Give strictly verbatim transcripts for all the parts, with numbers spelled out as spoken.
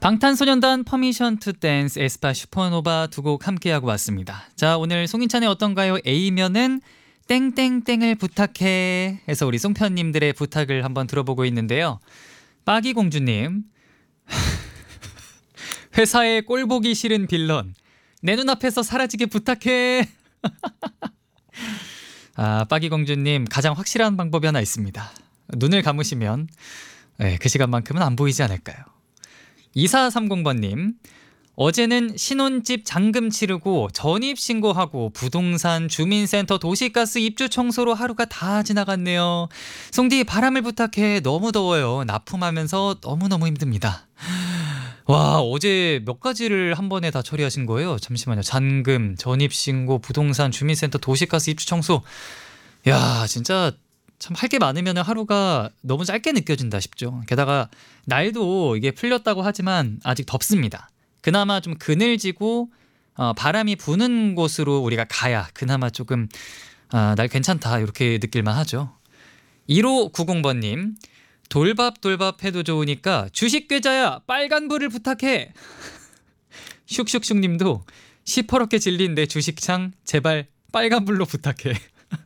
방탄소년단 퍼미션 투 댄스, 에스파 슈퍼노바 두 곡 함께하고 왔습니다. 자, 오늘 송인찬의 어떤가요? A면은 땡땡땡을 부탁해 해서 우리 송편님들의 부탁을 한번 들어보고 있는데요. 빠기공주님, 회사에 꼴보기 싫은 빌런 내 눈앞에서 사라지게 부탁해. 아, 빠기공주님, 가장 확실한 방법이 하나 있습니다. 눈을 감으시면 네, 그 시간만큼은 안 보이지 않을까요? 이사삼공번님, 어제는 신혼집 잔금 치르고 전입신고하고 부동산, 주민센터, 도시가스 입주 청소로 하루가 다 지나갔네요. 송디, 바람을 부탁해. 너무 더워요. 납품하면서 너무너무 힘듭니다. 와, 어제 몇 가지를 한 번에 다 처리하신 거예요? 잠시만요. 잔금, 전입신고, 부동산, 주민센터, 도시가스 입주 청소. 야, 진짜 참 할 게 많으면 하루가 너무 짧게 느껴진다 싶죠. 게다가 날도 이게 풀렸다고 하지만 아직 덥습니다. 그나마 좀 그늘지고 어, 바람이 부는 곳으로 우리가 가야 그나마 조금 아, 날 괜찮다 이렇게 느낄만 하죠. 일오구공번님, 돌밥 돌밥 해도 좋으니까 주식계좌야 빨간불을 부탁해. 슉슉슉님도 시퍼렇게 질린 내 주식창 제발 빨간불로 부탁해.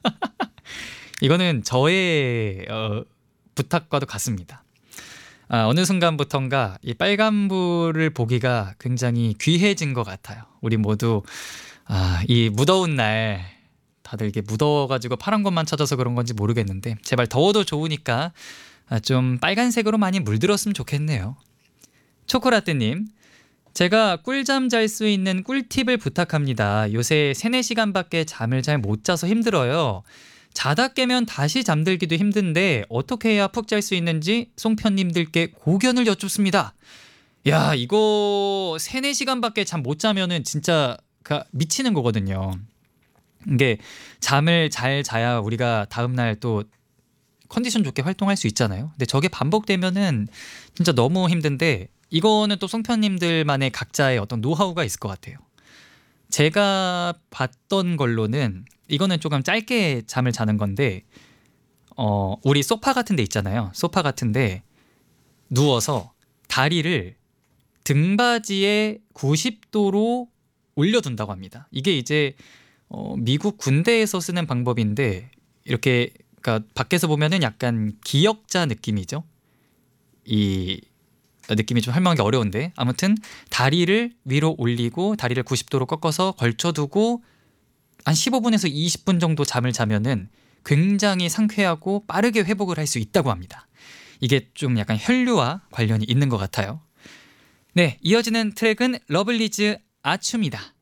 이거는 저의 어, 부탁과도 같습니다. 아, 어느 순간부턴가 이 빨간불을 보기가 굉장히 귀해진 것 같아요. 우리 모두 아, 이 무더운 날 다들 이게 무더워가지고 파란 것만 찾아서 그런 건지 모르겠는데 제발 더워도 좋으니까 아, 좀 빨간색으로 많이 물들었으면 좋겠네요. 초코라떼님, 제가 꿀잠 잘 수 있는 꿀팁을 부탁합니다. 요새 세네 시간밖에 잠을 잘 못 자서 힘들어요. 자다 깨면 다시 잠들기도 힘든데 어떻게 해야 푹 잘 수 있는지 송편님들께 고견을 여쭙습니다. 야, 이거 세네 시간밖에 잠 못 자면은 진짜 미치는 거거든요. 이게 잠을 잘 자야 우리가 다음날 또 컨디션 좋게 활동할 수 있잖아요. 근데 저게 반복되면은 진짜 너무 힘든데 이거는 또 송편님들만의 각자의 어떤 노하우가 있을 것 같아요. 제가 봤던 걸로는 이거는 조금 짧게 잠을 자는 건데 어, 우리 소파 같은 데 있잖아요. 소파 같은 데 누워서 다리를 등받이에 구십 도로 올려둔다고 합니다. 이게 이제 어, 미국 군대에서 쓰는 방법인데 이렇게 그러니까 밖에서 보면은 약간 기역자 느낌이죠. 이 느낌이 좀 설명하기 어려운데 아무튼 다리를 위로 올리고 다리를 구십 도로 꺾어서 걸쳐두고 한 십오 분에서 이십 분 정도 잠을 자면은 굉장히 상쾌하고 빠르게 회복을 할 수 있다고 합니다. 이게 좀 약간 혈류와 관련이 있는 것 같아요. 네, 이어지는 트랙은 러블리즈 아춤이다.